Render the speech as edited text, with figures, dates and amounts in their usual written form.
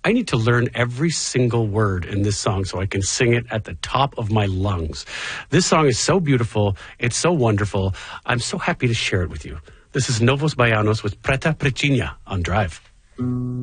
I need to learn every single word in this song so I can sing it at the top of my lungs. This song is so beautiful. It's so wonderful. I'm so happy to share it with you. This is Novos Bayanos with Preta Precina on Drive.